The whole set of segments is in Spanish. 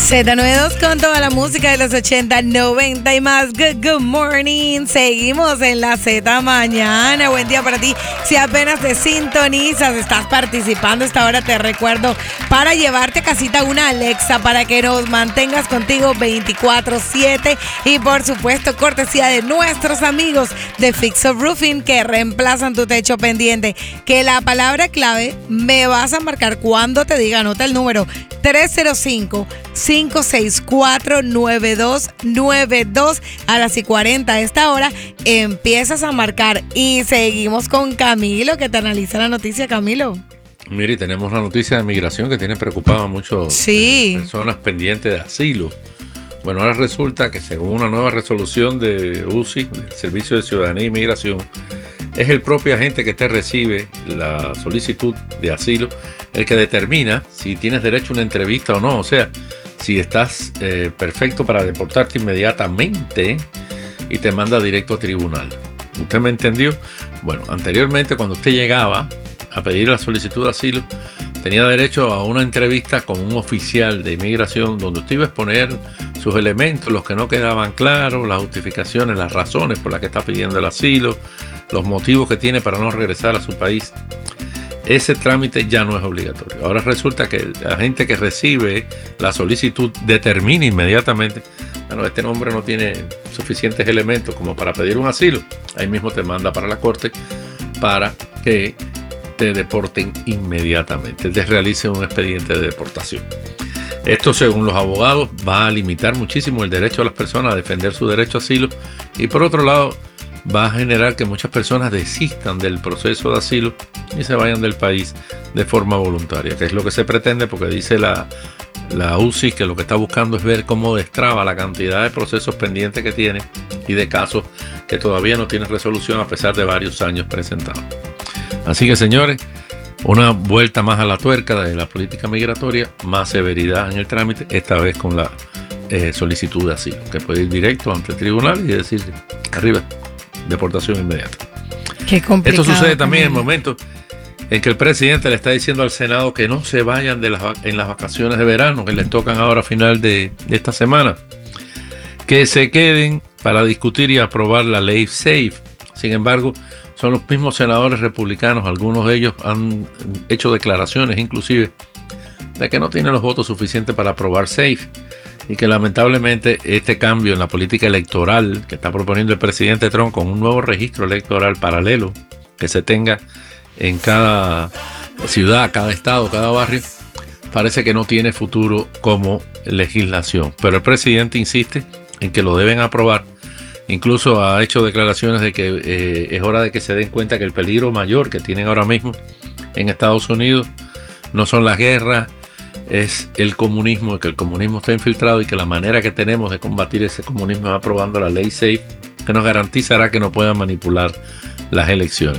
Z92 con toda la música de los 80, 90 y más. Good morning. Seguimos en la Z mañana. Buen día para ti. Si apenas te sintonizas, estás participando esta hora, te recuerdo para llevarte a casita una Alexa para que nos mantengas contigo 24/7 y por supuesto cortesía de nuestros amigos de Fix Up Roofing que reemplazan tu techo pendiente. Que la palabra clave me vas a marcar cuando te diga, anota el número 305-564-9292 a las 40 a esta hora empiezas a marcar y seguimos con Camilo que te analiza la noticia. Camilo. Mire, tenemos la noticia de migración que tiene preocupado a muchas personas pendientes de asilo. Bueno, ahora resulta que según una nueva resolución de UCI, del Servicio de Ciudadanía e Inmigración, es el propio agente que te recibe la solicitud de asilo el que determina si tienes derecho a una entrevista o no. O sea, si estás perfecto para deportarte inmediatamente y te manda directo a tribunal. ¿Usted me entendió? Bueno, anteriormente cuando usted llegaba a pedir la solicitud de asilo, tenía derecho a una entrevista con un oficial de inmigración donde usted iba a exponer sus elementos, los que no quedaban claros, las justificaciones, las razones por las que está pidiendo el asilo, los motivos que tiene para no regresar a su país. Ese trámite ya no es obligatorio. Ahora resulta que la gente que recibe la solicitud determina inmediatamente, bueno, este hombre no tiene suficientes elementos como para pedir un asilo. Ahí mismo te manda para la corte para que te deporten inmediatamente, te realice un expediente de deportación. Esto, según los abogados, va a limitar muchísimo el derecho a las personas a defender su derecho a asilo y por otro lado va a generar que muchas personas desistan del proceso de asilo y se vayan del país de forma voluntaria, que es lo que se pretende porque dice la UCI que lo que está buscando es ver cómo destraba la cantidad de procesos pendientes que tiene y de casos que todavía no tienen resolución a pesar de varios años presentados. Así que, señores, una vuelta más a la tuerca de la política migratoria, más severidad en el trámite, esta vez con la solicitud de asilo, que puede ir directo ante el tribunal y decir, arriba, deportación inmediata. Qué complicado. Esto sucede también en el momento en que el presidente le está diciendo al Senado que no se vayan en las vacaciones de verano, que les tocan ahora a final de esta semana, que se queden para discutir y aprobar la ley SAFE. Sin embargo, son los mismos senadores republicanos, algunos de ellos han hecho declaraciones inclusive de que no tienen los votos suficientes para aprobar SAFE y que lamentablemente este cambio en la política electoral que está proponiendo el presidente Trump con un nuevo registro electoral paralelo que se tenga en cada ciudad, cada estado, cada barrio, parece que no tiene futuro como legislación. Pero el presidente insiste en que lo deben aprobar. Incluso ha hecho declaraciones de que es hora de que se den cuenta que el peligro mayor que tienen ahora mismo en Estados Unidos no son las guerras, es el comunismo, que el comunismo está infiltrado y que la manera que tenemos de combatir ese comunismo es aprobando la ley SAFE, que nos garantizará que no puedan manipular las elecciones.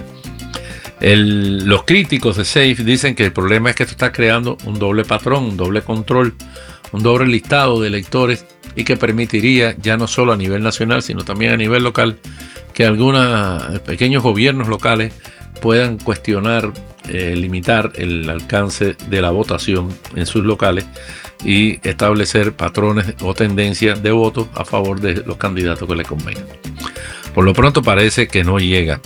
Los críticos de SAFE dicen que el problema es que esto está creando un doble patrón, un doble control, un doble listado de electores y que permitiría, ya no solo a nivel nacional, sino también a nivel local, que algunos pequeños gobiernos locales puedan cuestionar, limitar el alcance de la votación en sus locales y establecer patrones o tendencias de voto a favor de los candidatos que les convengan. Por lo pronto parece que no llega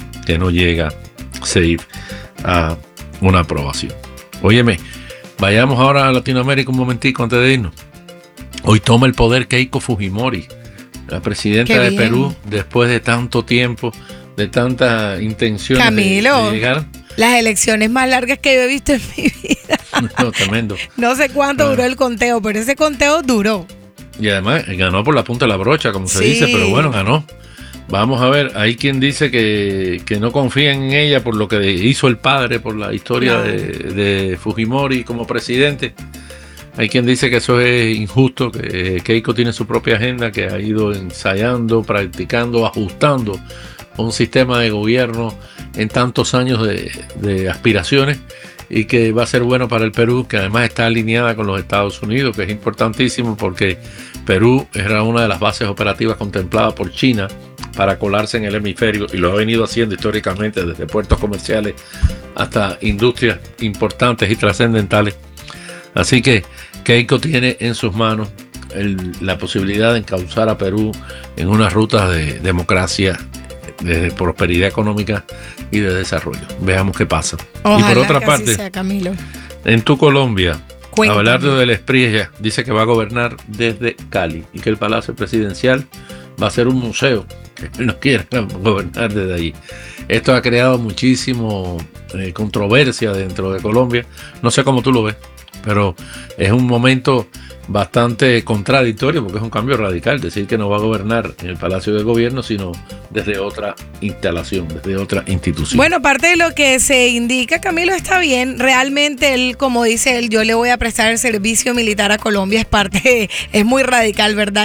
SAFE a una aprobación. Óyeme, vayamos ahora a Latinoamérica un momentico antes de irnos. Hoy toma el poder Keiko Fujimori, la presidenta de Perú, después de tanto tiempo, de tanta intención de llegar. Las elecciones más largas que yo he visto en mi vida. No, tremendo. No sé cuánto duró el conteo, pero ese conteo duró. Y además ganó por la punta de la brocha, como se dice, pero bueno, ganó. Vamos a ver, hay quien dice que no confían en ella por lo que hizo el padre, por la historia de Fujimori como presidente. Hay quien dice que eso es injusto, que Keiko tiene su propia agenda, que ha ido ensayando, practicando, ajustando un sistema de gobierno en tantos años de aspiraciones y que va a ser bueno para el Perú, que además está alineada con los Estados Unidos, que es importantísimo porque Perú era una de las bases operativas contempladas por China para colarse en el hemisferio y lo ha venido haciendo históricamente desde puertos comerciales hasta industrias importantes y trascendentales. Así que Keiko tiene en sus manos la posibilidad de encauzar a Perú en una ruta de democracia, de prosperidad económica y de desarrollo. Veamos qué pasa. Ojalá y por otra que parte, así sea, Camilo. en tu Colombia, Cuéntame. Abelardo del Espriella dice que va a gobernar desde Cali y que el Palacio Presidencial va a ser un museo, que él no quiere gobernar desde allí. Esto ha creado muchísimo controversia dentro de Colombia. No sé cómo tú lo ves, pero es un momento bastante contradictorio porque es un cambio radical decir que no va a gobernar en el Palacio de Gobierno, sino desde otra instalación, desde otra institución. Bueno, parte de lo que se indica, Camilo, está bien. Realmente él, como dice él, yo le voy a prestar el servicio militar a Colombia, es muy radical, ¿verdad?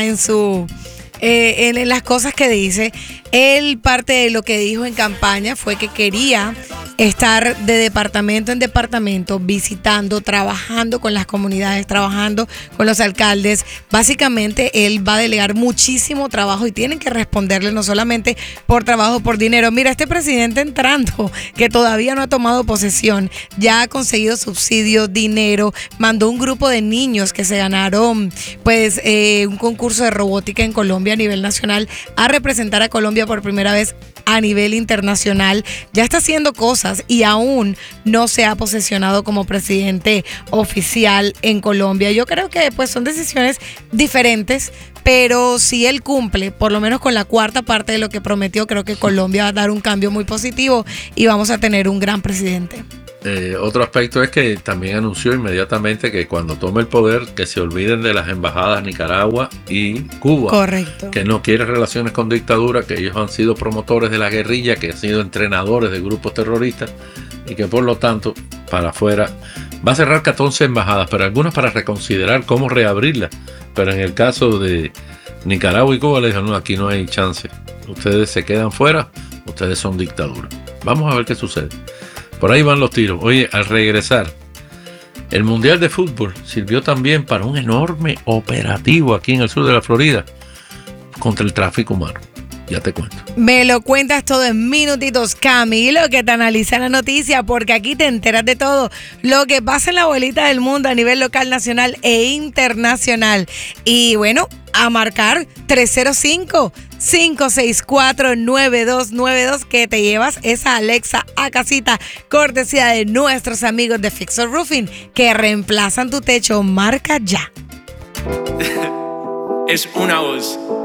En las cosas que dice. Él, parte de lo que dijo en campaña fue que quería estar de departamento en departamento, visitando, trabajando con las comunidades, trabajando con los alcaldes. Básicamente, él va a delegar muchísimo trabajo y tienen que responderle no solamente por trabajo, por dinero. Mira, este presidente entrando, que todavía no ha tomado posesión, ya ha conseguido subsidios, dinero, mandó un grupo de niños que se ganaron pues un concurso de robótica en Colombia a nivel nacional a representar a Colombia por primera vez a nivel internacional. Ya está haciendo cosas y aún no se ha posesionado como presidente oficial en Colombia. Yo creo que pues son decisiones diferentes, pero si él cumple por lo menos con la cuarta parte de lo que prometió, creo que Colombia va a dar un cambio muy positivo y vamos a tener un gran presidente. Otro aspecto es que también anunció inmediatamente que cuando tome el poder que se olviden de las embajadas Nicaragua y Cuba. Correcto. Que no quiere relaciones con dictadura, que ellos han sido promotores de la guerrilla, que han sido entrenadores de grupos terroristas y que por lo tanto para afuera va a cerrar 14 embajadas, pero algunas para reconsiderar cómo reabrirlas. Pero en el caso de Nicaragua y Cuba le dijeron, no, aquí no hay chance. Ustedes se quedan fuera, ustedes son dictadura. Vamos a ver qué sucede. Por ahí van los tiros. Oye, al regresar, el Mundial de Fútbol sirvió también para un enorme operativo aquí en el sur de la Florida contra el tráfico humano. Ya te cuento. Me lo cuentas todo en minutitos, Camilo, que te analiza la noticia, porque aquí te enteras de todo lo que pasa en la bolita del mundo a nivel local, nacional e internacional. Y bueno, a marcar 305-564-9292 que te llevas esa Alexa a casita, cortesía de nuestros amigos de Fixer Roofing, que reemplazan tu techo. Marca ya. Es una voz.